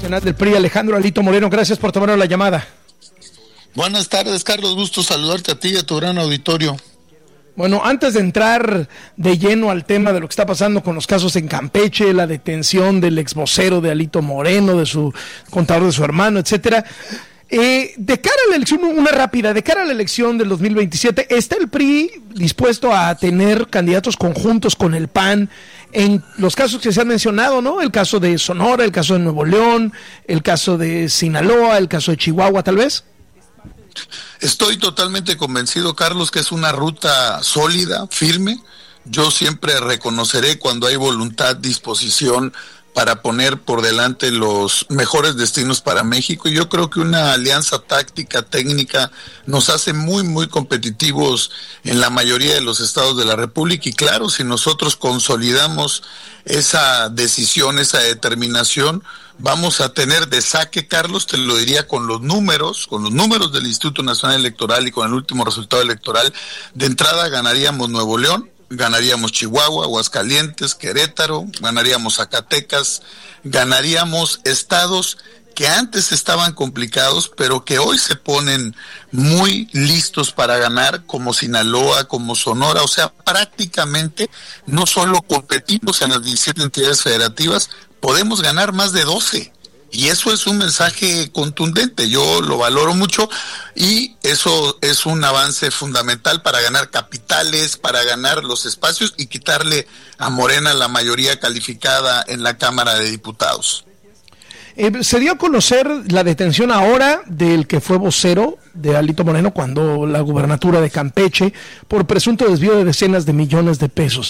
nacional del PRI, Alejandro Alito Moreno. Gracias por tomarnos la llamada. Buenas tardes, Carlos. Gusto saludarte a ti y a tu gran auditorio. Bueno, antes de entrar de lleno al tema de lo que está pasando con los casos en Campeche, la detención del ex vocero de Alito Moreno, de su contador de su hermano, etcétera, de cara a la elección, una rápida, de cara a la elección del 2027, ¿está el PRI dispuesto a tener candidatos conjuntos con el PAN en los casos que se han mencionado, ¿no? El caso de Sonora, el caso de Nuevo León, el caso de Sinaloa, el caso de Chihuahua, tal vez? Estoy totalmente convencido, Carlos, que es una ruta sólida, firme. Yo siempre reconoceré cuando hay voluntad, disposición para poner por delante los mejores destinos para México. Y yo creo que una alianza táctica, técnica, nos hace muy, muy competitivos en la mayoría de los estados de la República. Y claro, si nosotros consolidamos esa decisión, esa determinación, vamos a tener de saque, Carlos, te lo diría con los números del Instituto Nacional Electoral y con el último resultado electoral. De entrada ganaríamos Nuevo León, ganaríamos Chihuahua, Aguascalientes, Querétaro, ganaríamos Zacatecas, ganaríamos estados que antes estaban complicados, pero que hoy se ponen muy listos para ganar, como Sinaloa, como Sonora. O sea, prácticamente no solo competimos en las 17 entidades federativas, podemos ganar más de 12. Y eso es un mensaje contundente, yo lo valoro mucho y eso es un avance fundamental para ganar capitales, para ganar los espacios y quitarle a Morena la mayoría calificada en la Cámara de Diputados. Se dio a conocer la detención ahora del que fue vocero de Alito Moreno cuando la gubernatura de Campeche por presunto desvío de decenas de millones de pesos.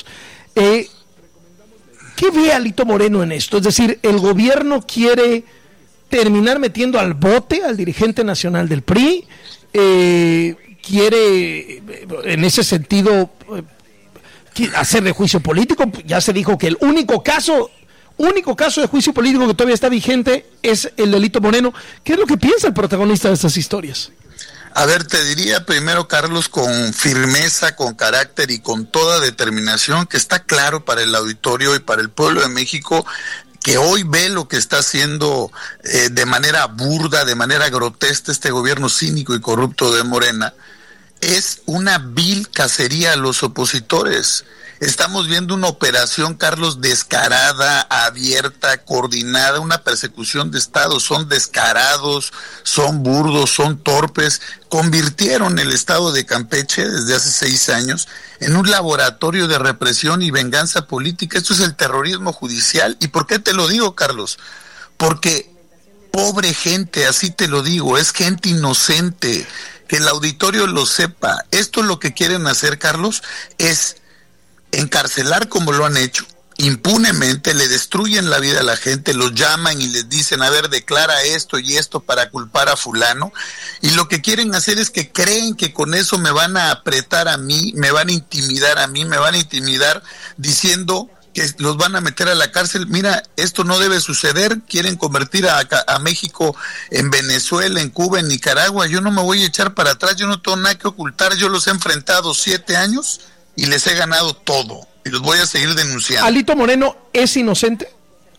¿Qué ve Alito Moreno en esto? Es decir, ¿el gobierno quiere terminar metiendo al bote al dirigente nacional del PRI? ¿Quiere, en ese sentido, hacerle juicio político? Ya se dijo que el único caso de juicio político que todavía está vigente es el de Alito Moreno. ¿Qué es lo que piensa el protagonista de estas historias? A ver, te diría primero, Carlos, con firmeza, con carácter y con toda determinación, que está claro para el auditorio y para el pueblo de México, que hoy ve lo que está haciendo de manera burda, de manera grotesca este gobierno cínico y corrupto de Morena, es una vil cacería a los opositores. Estamos viendo una operación, Carlos, descarada, abierta, coordinada, una persecución de Estado. Son descarados, son burdos, son torpes. Convirtieron el Estado de Campeche desde hace 6 años en un laboratorio de represión y venganza política. Esto es el terrorismo judicial. ¿Y por qué te lo digo, Carlos? Porque pobre gente, así te lo digo, es gente inocente. Que el auditorio lo sepa. Esto es lo que quieren hacer, Carlos, es encarcelar como lo han hecho, impunemente, le destruyen la vida a la gente, los llaman y les dicen, a ver, declara esto y esto para culpar a fulano, y lo que quieren hacer es que creen que con eso me van a apretar a mí, me van a intimidar diciendo que los van a meter a la cárcel. Mira, esto no debe suceder, quieren convertir a México en Venezuela, en Cuba, en Nicaragua. Yo no me voy a echar para atrás, yo no tengo nada que ocultar, yo los he enfrentado 7 años y les he ganado todo, y los voy a seguir denunciando. ¿Alito Moreno es inocente?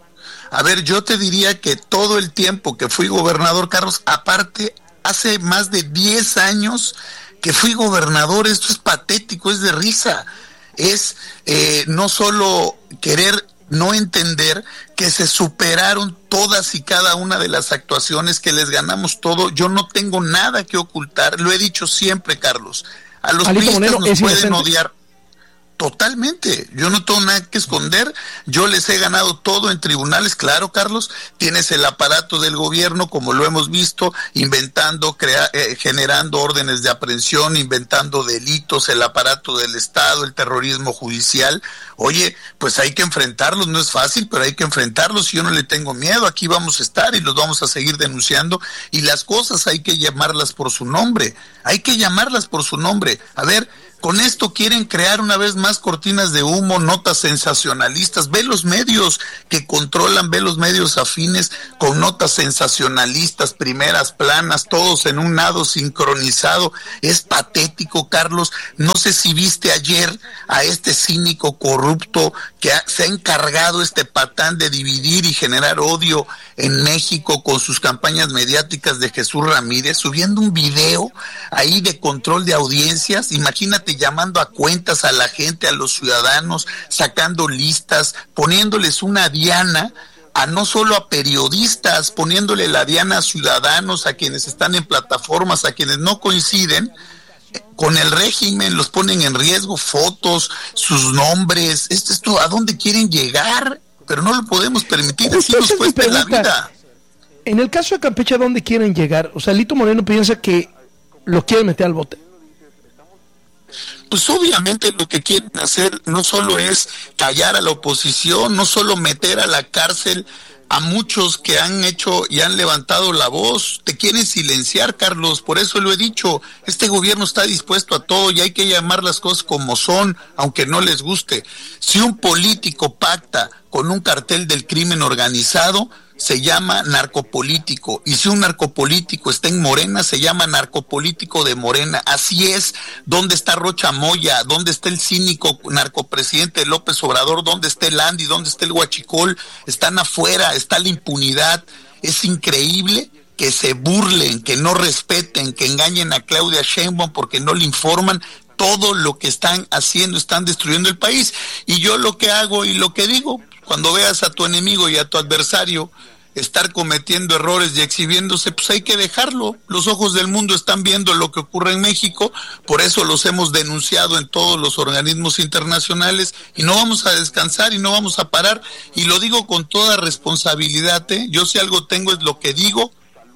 A ver, yo te diría que todo el tiempo que fui gobernador, Carlos, aparte, hace más de 10 años que fui gobernador, esto es patético, es de risa. Es no solo querer no entender que se superaron todas y cada una de las actuaciones, que les ganamos todo. Yo no tengo nada que ocultar, lo he dicho siempre, Carlos. A los priistas nos pueden odiar. Totalmente, yo no tengo nada que esconder, yo les he ganado todo en tribunales, claro, Carlos, tienes el aparato del gobierno, como lo hemos visto, inventando, generando órdenes de aprehensión, inventando delitos, el aparato del Estado, el terrorismo judicial. Oye, pues hay que enfrentarlos, no es fácil, pero hay que enfrentarlos, y yo no le tengo miedo, aquí vamos a estar y los vamos a seguir denunciando, y las cosas hay que llamarlas por su nombre, A ver, Con esto quieren crear una vez más cortinas de humo, notas sensacionalistas. Ve los medios que controlan, ve los medios afines con notas sensacionalistas, primeras planas, todos en un nado sincronizado. Es patético, Carlos. No sé si viste ayer a este cínico corrupto que se ha encargado, este patán, de dividir y generar odio en México con sus campañas mediáticas, de Jesús Ramírez, subiendo un video ahí de control de audiencias. Imagínate, llamando a cuentas a la gente, a los ciudadanos, sacando listas, poniéndoles una diana no solo a periodistas, poniéndole la diana a ciudadanos, a quienes están en plataformas, a quienes no coinciden con el régimen, los ponen en riesgo, fotos, sus nombres. Esto, ¿a dónde quieren llegar? Pero no lo podemos permitir, así nos cuesta la vida. En el caso de Campeche, ¿a dónde quieren llegar? O sea, Alito Moreno piensa que lo quieren meter al bote. Pues obviamente lo que quieren hacer no solo es callar a la oposición, no solo meter a la cárcel a muchos que han hecho y han levantado la voz. Te quieren silenciar, Carlos, por eso lo he dicho, este gobierno está dispuesto a todo y hay que llamar las cosas como son, aunque no les guste. Si un político pacta con un cartel del crimen organizado, se llama narcopolítico, y si un narcopolítico está en Morena, se llama narcopolítico de Morena. Así es. ¿Dónde está Rocha Moya? ¿Dónde está el cínico narcopresidente López Obrador? ¿Dónde está el Andy? ¿Dónde está el Huachicol? Están afuera, está la impunidad. Es increíble que se burlen, que no respeten, que engañen a Claudia Sheinbaum porque no le informan. Todo lo que están haciendo, están destruyendo el país. Y yo lo que hago y lo que digo, cuando veas a tu enemigo y a tu adversario estar cometiendo errores y exhibiéndose, pues hay que dejarlo. Los ojos del mundo están viendo lo que ocurre en México, por eso los hemos denunciado en todos los organismos internacionales, y no vamos a descansar y no vamos a parar, y lo digo con toda responsabilidad, ¿eh? Yo si algo tengo es lo que digo,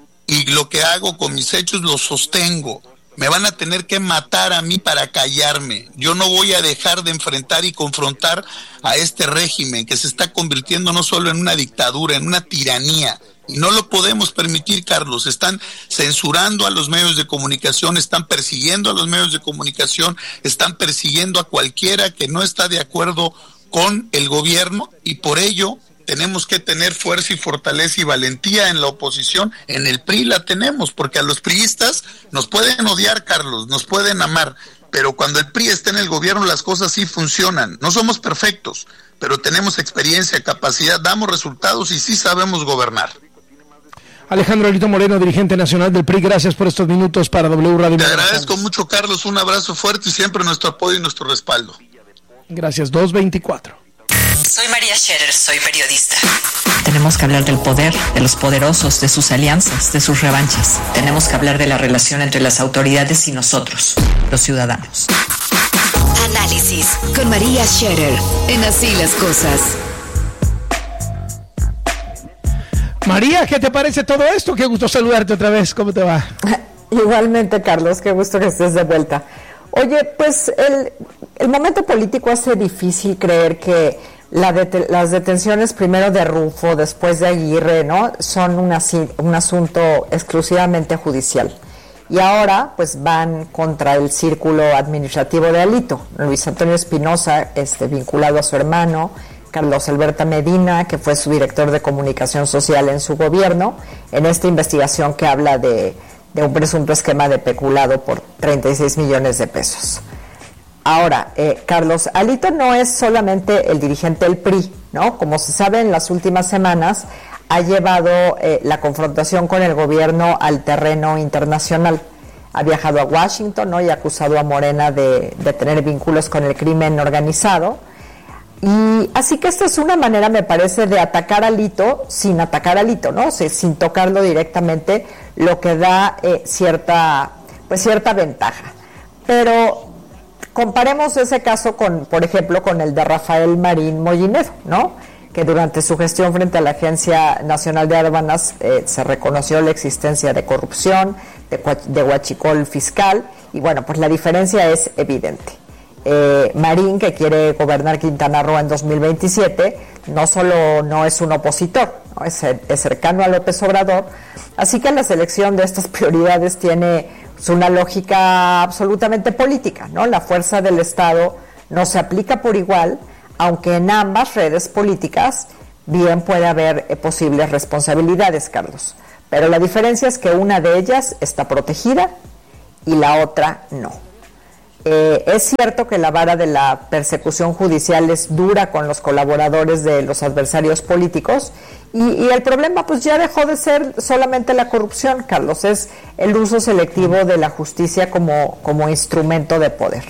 y lo que hago con mis hechos lo sostengo. Me van a tener que matar a mí para callarme. Yo no voy a dejar de enfrentar y confrontar a este régimen que se está convirtiendo no solo en una dictadura, en una tiranía. Y no lo podemos permitir, Carlos. Están censurando a los medios de comunicación, están persiguiendo a los medios de comunicación, están persiguiendo a cualquiera que no está de acuerdo con el gobierno, y por ello tenemos que tener fuerza y fortaleza y valentía en la oposición. En el PRI la tenemos, porque a los priistas nos pueden odiar, Carlos, nos pueden amar, pero cuando el PRI está en el gobierno las cosas sí funcionan. No somos perfectos, pero tenemos experiencia, capacidad, damos resultados y sí sabemos gobernar. Alejandro Alito Moreno, dirigente nacional del PRI, gracias por estos minutos para W Radio. Te agradezco mucho, Carlos, un abrazo fuerte y siempre nuestro apoyo y nuestro respaldo. Gracias, 224. Soy María Scherer, soy periodista. Tenemos que hablar del poder, de los poderosos, de sus alianzas, de sus revanchas. Tenemos que hablar de la relación entre las autoridades y nosotros, los ciudadanos. Análisis con María Scherer en Así las Cosas. María, ¿qué te parece todo esto? Qué gusto saludarte otra vez. ¿Cómo te va? Igualmente, Carlos, qué gusto que estés de vuelta. Oye, pues el momento político hace difícil creer que las detenciones primero de Rufo, después de Aguirre, ¿no?, son un asunto exclusivamente judicial. Y ahora, pues, van contra el círculo administrativo de Alito. Luis Antonio Espinosa, vinculado a su hermano, Carlos Alberto Medina, que fue su director de comunicación social en su gobierno, en esta investigación que habla de un presunto esquema de peculado por 36 millones de pesos. Ahora, Carlos, Alito no es solamente el dirigente del PRI, ¿no? Como se sabe, en las últimas semanas ha llevado la confrontación con el gobierno al terreno internacional. Ha viajado a Washington, ¿no?, y ha acusado a Morena de tener vínculos con el crimen organizado. Y así que esta es una manera, me parece, de atacar a Alito sin atacar a Alito, ¿no? O sea, sin tocarlo directamente, lo que da cierta ventaja. Pero comparemos ese caso con, por ejemplo, con el de Rafael Marín Mollinedo, ¿no?, que durante su gestión frente a la Agencia Nacional de Aduanas se reconoció la existencia de corrupción, de huachicol fiscal, y bueno, pues la diferencia es evidente. Marín, que quiere gobernar Quintana Roo en 2027, no solo no es un opositor, ¿no? Es cercano a López Obrador, así que la selección de estas prioridades tiene una lógica absolutamente política, ¿no? La fuerza del Estado no se aplica por igual, aunque en ambas redes políticas bien puede haber posibles responsabilidades, Carlos. Pero la diferencia es que una de ellas está protegida y la otra no. Es cierto que la vara de la persecución judicial es dura con los colaboradores de los adversarios políticos y el problema pues ya dejó de ser solamente la corrupción, Carlos, es el uso selectivo de la justicia como instrumento de poder.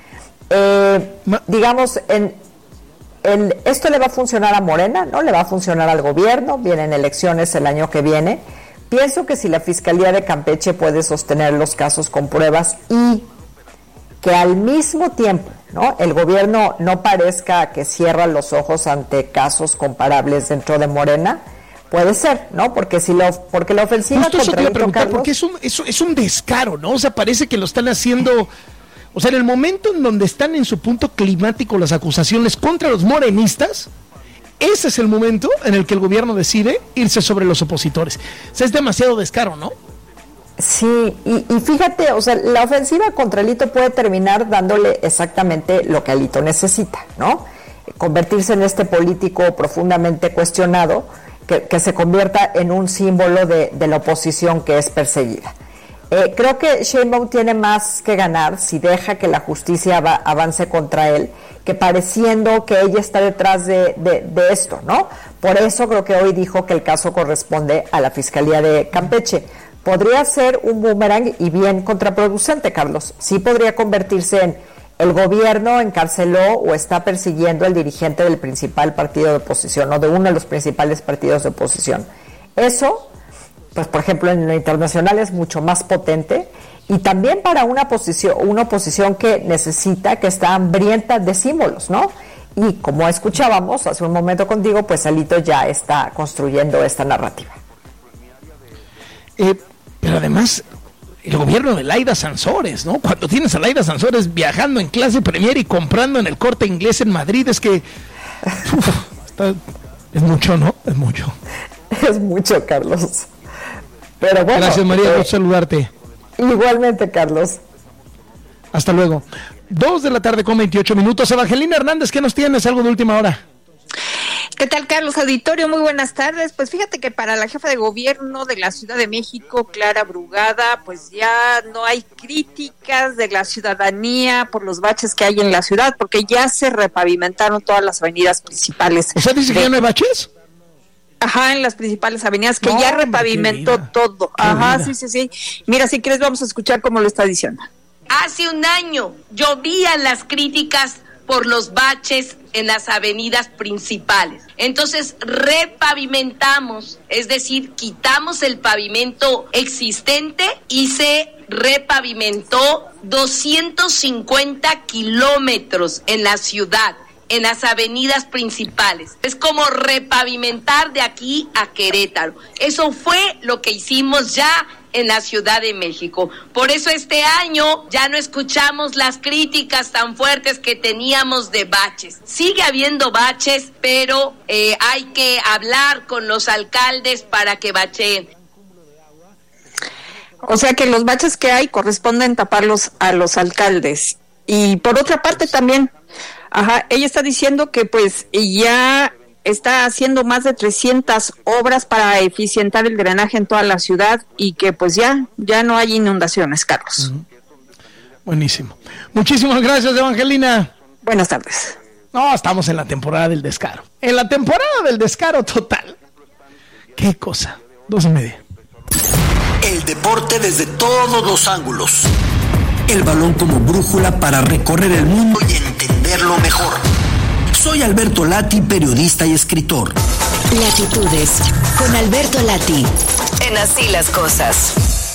Digamos, esto le va a funcionar a Morena, ¿no? Le va a funcionar al gobierno, vienen elecciones el año que viene. Pienso que si la Fiscalía de Campeche puede sostener los casos con pruebas y que al mismo tiempo, ¿no?, el gobierno no parezca que cierra los ojos ante casos comparables dentro de Morena, puede ser, ¿no? Porque porque la ofensiva justo contra eso te iba a preguntar, Carlos, porque es un descaro, ¿no? O sea, parece que lo están haciendo. O sea, en el momento en donde están en su punto climático las acusaciones contra los morenistas, ese es el momento en el que el gobierno decide irse sobre los opositores. O sea, es demasiado descaro, ¿no? Sí, y fíjate, o sea, la ofensiva contra Alito puede terminar dándole exactamente lo que Alito necesita, ¿no? Convertirse en este político profundamente cuestionado, que se convierta en un símbolo de la oposición que es perseguida. Creo que Sheinbaum tiene más que ganar si deja que la justicia avance contra él, que pareciendo que ella está detrás de esto, ¿no? Por eso creo que hoy dijo que el caso corresponde a la Fiscalía de Campeche. Podría ser un boomerang y bien contraproducente, Carlos. Sí podría convertirse en el gobierno encarceló o está persiguiendo al dirigente del principal partido de oposición o de uno de los principales partidos de oposición. Eso, pues por ejemplo en lo internacional es mucho más potente y también para una oposición que necesita, que está hambrienta de símbolos, ¿no? Y como escuchábamos hace un momento contigo, pues Alito ya está construyendo esta narrativa. Pero además, el gobierno de Laida Sansores, ¿no? Cuando tienes a Laida Sansores viajando en clase premier y comprando en el Corte Inglés en Madrid, es que... es mucho, ¿no? Es mucho. Es mucho, Carlos. Pero bueno... Gracias, María, por saludarte. Igualmente, Carlos. Hasta luego. 2:28 p.m. Evangelina Hernández, ¿qué nos tienes? Algo de última hora. ¿Qué tal, Carlos Auditorio? Muy buenas tardes. Pues fíjate que para la jefa de gobierno de la Ciudad de México, Clara Brugada, pues ya no hay críticas de la ciudadanía por los baches que hay en la ciudad, porque ya se repavimentaron todas las avenidas principales. ¿O sea, dice que ya no hay baches? Ajá, en las principales avenidas, que ya repavimentó todo. Ajá, sí. Mira, si quieres vamos a escuchar cómo lo está diciendo. Hace un año llovían las críticas por los baches en las avenidas principales. Entonces repavimentamos, es decir, quitamos el pavimento existente y se repavimentó 250 kilómetros en la ciudad, en las avenidas principales. Es como repavimentar de aquí a Querétaro. Eso fue lo que hicimos ya en la Ciudad de México. Por eso este año ya no escuchamos las críticas tan fuertes que teníamos de baches. Sigue habiendo baches, pero hay que hablar con los alcaldes para que bacheen. O sea que los baches que hay corresponden taparlos a los alcaldes. Y por otra parte también, ella está diciendo que pues ya está haciendo más de 300 obras para eficientar el drenaje en toda la ciudad y que pues ya no hay inundaciones, Carlos. Buenísimo. Muchísimas gracias, Evangelina. Buenas tardes. No, estamos en la temporada del descaro. En la temporada del descaro total. Qué cosa. 2:30. El deporte desde todos los ángulos. El balón como brújula para recorrer el mundo y entenderlo mejor. Soy Alberto Lati, periodista y escritor. Latitudes, con Alberto Lati, en Así las Cosas.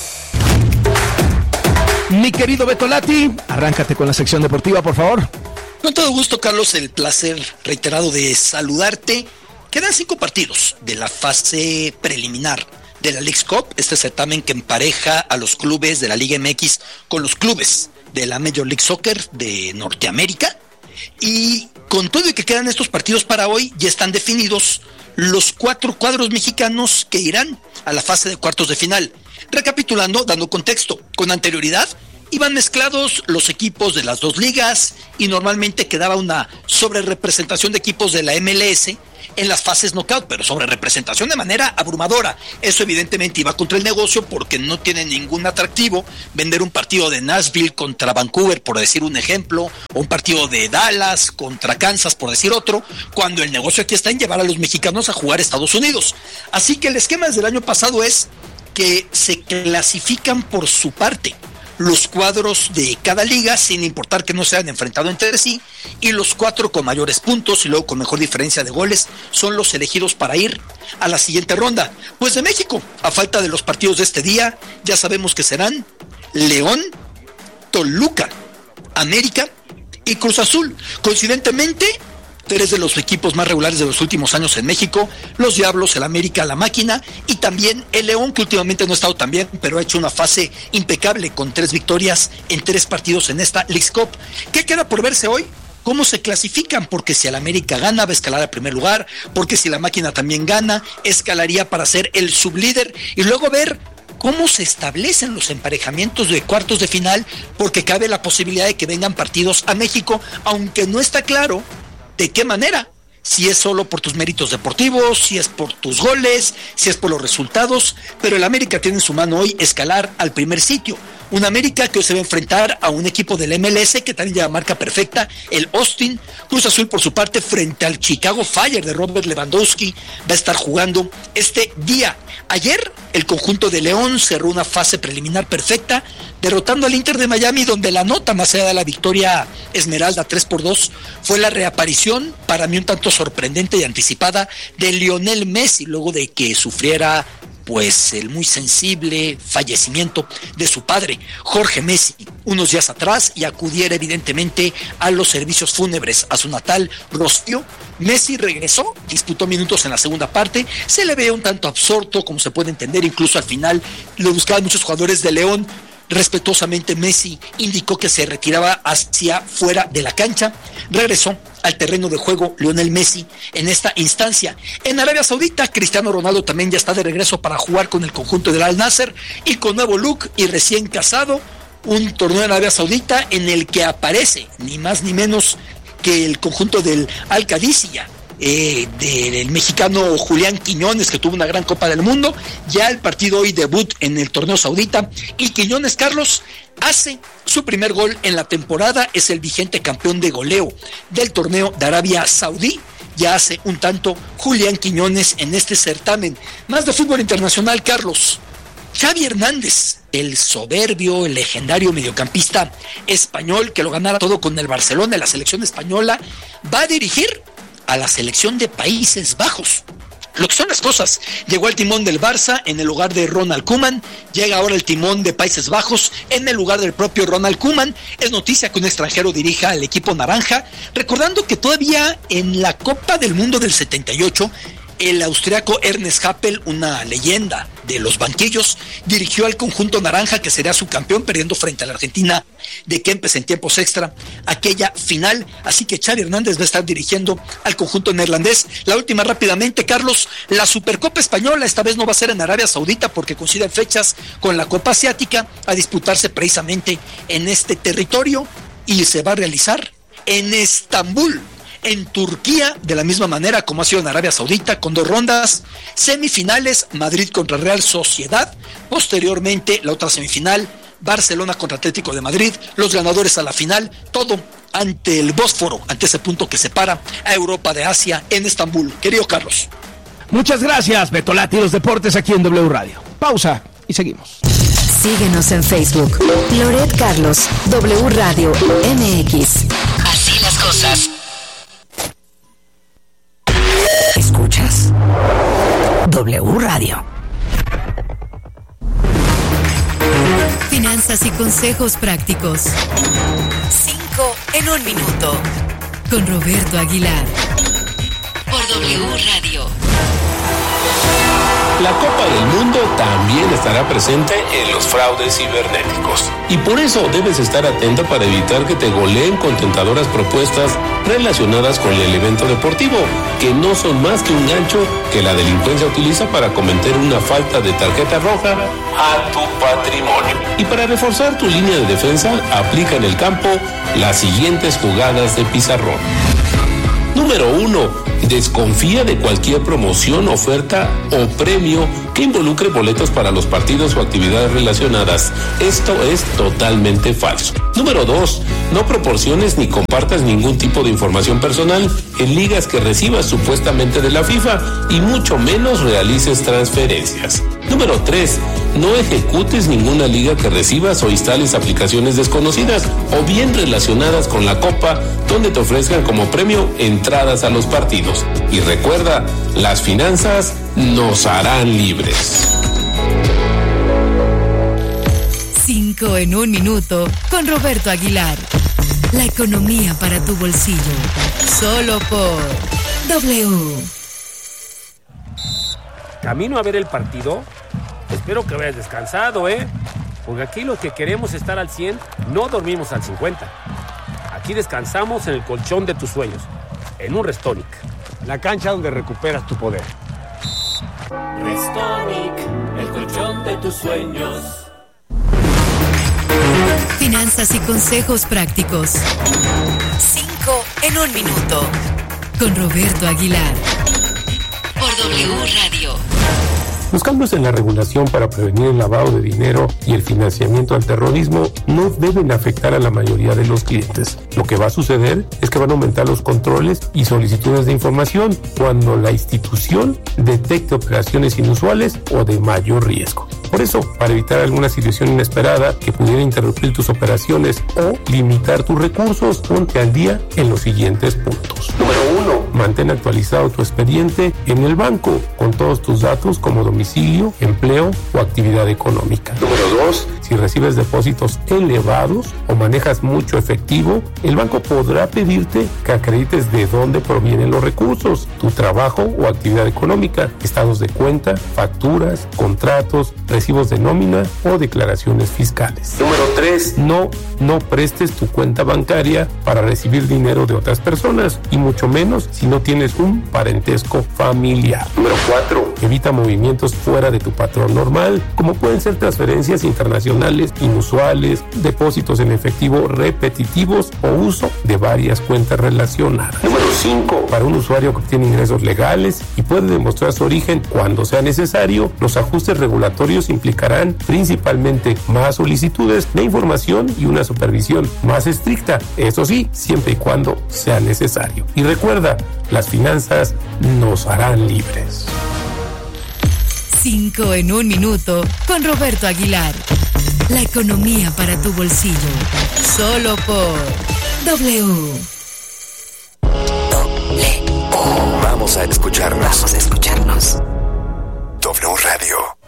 Mi querido Beto Lati, arráncate con la sección deportiva, por favor. Con todo gusto, Carlos, el placer reiterado de saludarte. Quedan 5 partidos de la fase preliminar de la Leagues Cup, este certamen que empareja a los clubes de la Liga MX con los clubes de la Major League Soccer de Norteamérica. Y Con todo y que quedan estos partidos para hoy, ya están definidos los 4 cuadros mexicanos que irán a la fase de cuartos de final. Recapitulando, dando contexto, con anterioridad iban mezclados los equipos de las 2 ligas y normalmente quedaba una sobrerepresentación de equipos de la MLS en las fases knockout, pero sobrerepresentación de manera abrumadora. Eso evidentemente iba contra el negocio porque no tiene ningún atractivo vender un partido de Nashville contra Vancouver, por decir un ejemplo, o un partido de Dallas contra Kansas, por decir otro, cuando el negocio aquí está en llevar a los mexicanos a jugar a Estados Unidos. Así que el esquema desde el año pasado es que se clasifican por su parte los cuadros de cada liga, sin importar que no se hayan enfrentado entre sí, y los 4 con mayores puntos y luego con mejor diferencia de goles son los elegidos para ir a la siguiente ronda. Pues de México, a falta de los partidos de este día, ya sabemos que serán León, Toluca, América y Cruz Azul. Coincidentemente, 3 de los equipos más regulares de los últimos años en México, los Diablos, el América, la Máquina y también el León, que últimamente no ha estado tan bien, pero ha hecho una fase impecable con 3 victorias en 3 partidos en esta Leagues Cup. ¿Qué queda por verse hoy? ¿Cómo se clasifican? Porque si el América gana, va a escalar al primer lugar, porque si la Máquina también gana, escalaría para ser el sublíder y luego ver cómo se establecen los emparejamientos de cuartos de final, porque cabe la posibilidad de que vengan partidos a México, aunque no está claro ¿de qué manera? Si es solo por tus méritos deportivos, si es por tus goles, si es por los resultados, pero el América tiene en su mano hoy escalar al primer sitio. Un América que hoy se va a enfrentar a un equipo del MLS que también lleva marca perfecta, el Austin. Cruz Azul por su parte frente al Chicago Fire de Robert Lewandowski va a estar jugando este día. Ayer el conjunto de León cerró una fase preliminar perfecta, derrotando al Inter de Miami, donde la nota más allá de la victoria Esmeralda 3-2 fue la reaparición, para mí un tanto sorprendente y anticipada, de Lionel Messi, luego de que sufriera pues el muy sensible fallecimiento de su padre, Jorge Messi, unos días atrás, y acudiera evidentemente a los servicios fúnebres a su natal Rostio. Messi regresó, disputó minutos en la segunda parte, se le ve un tanto absorto, como se puede entender, incluso al final lo buscaban muchos jugadores de León. Respetuosamente Messi indicó que se retiraba hacia fuera de la cancha. Regresó al terreno de juego Lionel Messi en esta instancia. En Arabia Saudita, Cristiano Ronaldo también ya está de regreso para jugar con el conjunto del Al Nassr y con nuevo look y recién casado. Un torneo en Arabia Saudita en el que aparece ni más ni menos que el conjunto del Al Qadisiyah, del mexicano Julián Quiñones, que tuvo una gran Copa del Mundo. Ya el partido hoy debut en el torneo saudita, y Quiñones, Carlos, hace su primer gol en la temporada, es el vigente campeón de goleo del torneo de Arabia Saudí. Ya hace un tanto Julián Quiñones en este certamen. Más de fútbol internacional, Carlos. Xavi Hernández, el soberbio, el legendario mediocampista español que lo ganara todo con el Barcelona, la selección española, va a dirigir a la selección de Países Bajos. Lo que son las cosas, llegó al timón del Barça en el lugar de Ronald Koeman, llega ahora el timón de Países Bajos en el lugar del propio Ronald Koeman. Es noticia que un extranjero dirija al equipo naranja, recordando que todavía en la Copa del Mundo del 78, el austriaco Ernest Happel, una leyenda de los banquillos, dirigió al conjunto naranja, que sería su campeón, perdiendo frente a la Argentina de Kempes en tiempos extra aquella final. Así que Xavi Hernández va a estar dirigiendo al conjunto neerlandés. La última rápidamente, Carlos, la Supercopa Española esta vez no va a ser en Arabia Saudita porque coinciden fechas con la Copa Asiática, a disputarse precisamente en este territorio, y se va a realizar en Estambul, en Turquía, de la misma manera como ha sido en Arabia Saudita, con 2 rondas, semifinales, Madrid contra Real Sociedad, posteriormente la otra semifinal, Barcelona contra Atlético de Madrid, los ganadores a la final, todo ante el Bósforo, ante ese punto que separa a Europa de Asia en Estambul. Querido Carlos. Muchas gracias, Betolati, los deportes aquí en W Radio. Pausa y seguimos. Síguenos en Facebook, Loret Carlos, W Radio MX. Así las cosas. Escuchas W Radio. Finanzas y consejos prácticos. 5 en 1 minuto. Con Roberto Aguilar. Por W Radio. La Copa del Mundo también estará presente en los fraudes cibernéticos. Y por eso debes estar atento para evitar que te goleen con tentadoras propuestas relacionadas con el evento deportivo, que no son más que un gancho que la delincuencia utiliza para cometer una falta de tarjeta roja a tu patrimonio. Y para reforzar tu línea de defensa, aplica en el campo las siguientes jugadas de pizarrón. Número 1. Desconfía de cualquier promoción, oferta o premio que involucre boletos para los partidos o actividades relacionadas. Esto es totalmente falso. Número 2. No proporciones ni compartas ningún tipo de información personal en ligas que recibas supuestamente de la FIFA y mucho menos realices transferencias. Número 3. No ejecutes ninguna liga que recibas o instales aplicaciones desconocidas o bien relacionadas con la Copa donde te ofrezcan como premio entradas a los partidos. Y recuerda, las finanzas nos harán libres. 5 en 1 minuto con Roberto Aguilar. La economía para tu bolsillo. Solo por W. ¿Camino a ver el partido? Espero que hayas descansado, porque aquí los que queremos estar al 100 no dormimos al 50. Aquí descansamos en el colchón de tus sueños, en un Restonic, la cancha donde recuperas tu poder. Restonic, el colchón de tus sueños. Finanzas y consejos prácticos. 5 en 1 minuto con Roberto Aguilar. Por W Radio. Los cambios en la regulación para prevenir el lavado de dinero y el financiamiento al terrorismo no deben afectar a la mayoría de los clientes. Lo que va a suceder es que van a aumentar los controles y solicitudes de información cuando la institución detecte operaciones inusuales o de mayor riesgo. Por eso, para evitar alguna situación inesperada que pudiera interrumpir tus operaciones o limitar tus recursos, ponte al día en los siguientes puntos. Número 1. Mantén actualizado tu expediente en el banco con todos tus datos como domicilio, empleo o actividad económica. Número 2. Si recibes depósitos elevados o manejas mucho efectivo, el banco podrá pedirte que acredites de dónde provienen los recursos, tu trabajo o actividad económica, estados de cuenta, facturas, contratos, recibos de nómina o declaraciones fiscales. Número 3. No prestes tu cuenta bancaria para recibir dinero de otras personas y mucho menos si no tienes un parentesco familiar. Número 4. Evita movimientos fuera de tu patrón normal, como pueden ser transferencias internacionales inusuales, depósitos en efectivo repetitivos o uso de varias cuentas relacionadas. Número 5. Para un usuario que obtiene ingresos legales y puede demostrar su origen cuando sea necesario, los ajustes regulatorios implicarán principalmente más solicitudes de información y una supervisión más estricta, eso sí, siempre y cuando sea necesario. Y recuerda, las finanzas nos harán libres. 5 en 1 minuto con Roberto Aguilar. La economía para tu bolsillo. Solo por W. Vamos a escucharnos. W Radio.